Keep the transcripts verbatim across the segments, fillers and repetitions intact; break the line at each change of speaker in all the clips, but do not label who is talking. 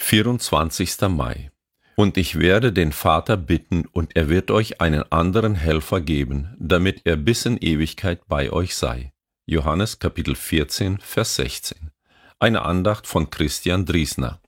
vierundzwanzigster Mai. Und ich werde den Vater bitten, und er wird euch einen anderen Helfer geben, damit er bis in Ewigkeit bei euch sei. Johannes Kapitel vierzehn, Vers sechzehn. Eine Andacht von Christian Driesner.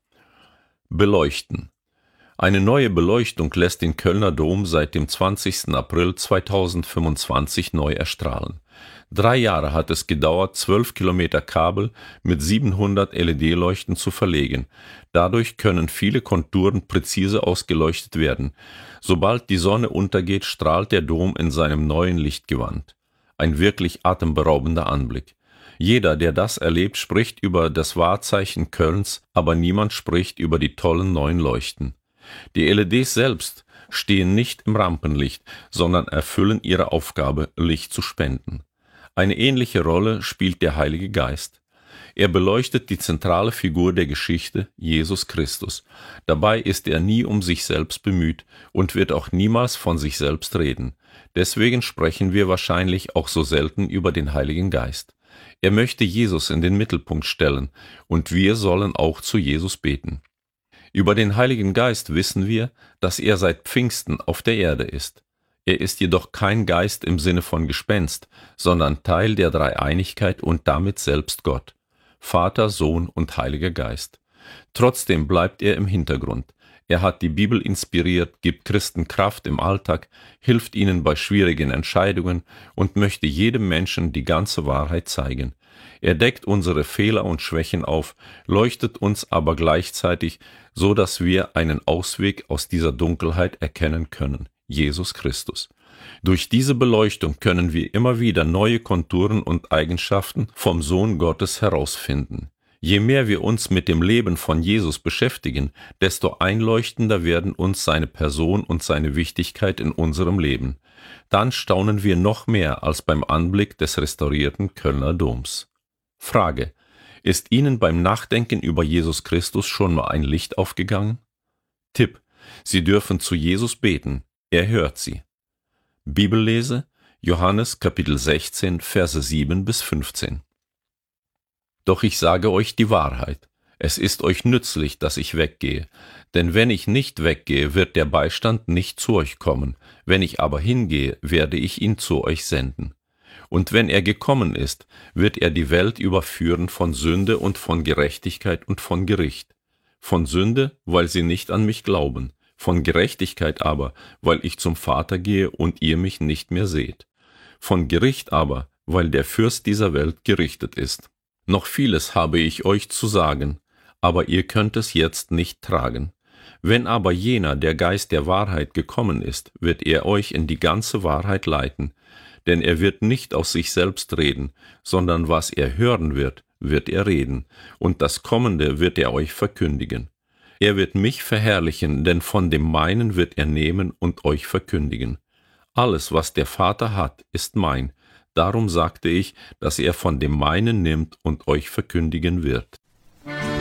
Beleuchten. Eine neue Beleuchtung lässt den Kölner Dom seit dem zwanzigsten April zweitausendfünfundzwanzig neu erstrahlen. Drei Jahre hat es gedauert, zwölf Kilometer Kabel mit siebenhundert L E D-Leuchten zu verlegen. Dadurch können viele Konturen präzise ausgeleuchtet werden. Sobald die Sonne untergeht, strahlt der Dom in seinem neuen Lichtgewand. Ein wirklich atemberaubender Anblick. Jeder, der das erlebt, spricht über das Wahrzeichen Kölns, aber niemand spricht über die tollen neuen Leuchten. Die L E Ds selbst stehen nicht im Rampenlicht, sondern erfüllen ihre Aufgabe, Licht zu spenden. Eine ähnliche Rolle spielt der Heilige Geist. Er beleuchtet die zentrale Figur der Geschichte, Jesus Christus. Dabei ist er nie um sich selbst bemüht und wird auch niemals von sich selbst reden. Deswegen sprechen wir wahrscheinlich auch so selten über den Heiligen Geist. Er möchte Jesus in den Mittelpunkt stellen, und wir sollen auch zu Jesus beten. Über den Heiligen Geist wissen wir, dass er seit Pfingsten auf der Erde ist. Er ist jedoch kein Geist im Sinne von Gespenst, sondern Teil der Dreieinigkeit und damit selbst Gott. Vater, Sohn und Heiliger Geist. Trotzdem bleibt er im Hintergrund. Er hat die Bibel inspiriert, gibt Christen Kraft im Alltag, hilft ihnen bei schwierigen Entscheidungen und möchte jedem Menschen die ganze Wahrheit zeigen. Er deckt unsere Fehler und Schwächen auf, leuchtet uns aber gleichzeitig, so dass wir einen Ausweg aus dieser Dunkelheit erkennen können: Jesus Christus. Durch diese Beleuchtung können wir immer wieder neue Konturen und Eigenschaften vom Sohn Gottes herausfinden. Je mehr wir uns mit dem Leben von Jesus beschäftigen, desto einleuchtender werden uns seine Person und seine Wichtigkeit in unserem Leben. Dann staunen wir noch mehr als beim Anblick des restaurierten Kölner Doms. Frage: Ist Ihnen beim Nachdenken über Jesus Christus schon mal ein Licht aufgegangen? Tipp: Sie dürfen zu Jesus beten. Er hört sie. Bibellese: Johannes Kapitel sechzehn, Verse sieben bis fünfzehn. Doch ich sage euch die Wahrheit. Es ist euch nützlich, dass ich weggehe. Denn wenn ich nicht weggehe, wird der Beistand nicht zu euch kommen. Wenn ich aber hingehe, werde ich ihn zu euch senden. Und wenn er gekommen ist, wird er die Welt überführen von Sünde und von Gerechtigkeit und von Gericht. Von Sünde, weil sie nicht an mich glauben. Von Gerechtigkeit aber, weil ich zum Vater gehe und ihr mich nicht mehr seht. Von Gericht aber, weil der Fürst dieser Welt gerichtet ist. Noch vieles habe ich euch zu sagen, aber ihr könnt es jetzt nicht tragen. Wenn aber jener, der Geist der Wahrheit, gekommen ist, wird er euch in die ganze Wahrheit leiten. Denn er wird nicht aus sich selbst reden, sondern was er hören wird, wird er reden, und das Kommende wird er euch verkündigen. Er wird mich verherrlichen, denn von dem meinen wird er nehmen und euch verkündigen. Alles, was der Vater hat, ist mein. Darum sagte ich, dass er von dem meinen nimmt und euch verkündigen wird.